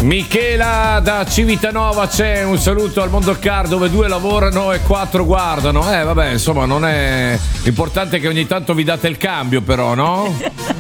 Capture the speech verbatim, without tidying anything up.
Michela da Civitanova, c'è un saluto al Mondo Car dove due lavorano e quattro guardano. Eh vabbè, insomma, non è importante che ogni tanto vi date il cambio, però, no?